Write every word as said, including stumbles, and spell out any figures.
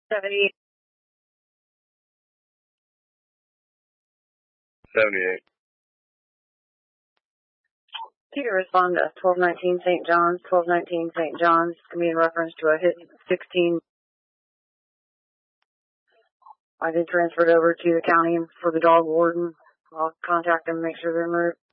seventy-eight. seventy-eight. Can you respond to twelve nineteen Saint John's? twelve nineteen Saint John's can be in reference to a hit sixteen. I did transfer it over to the county for the dog warden. I'll contact them and make sure they're moved.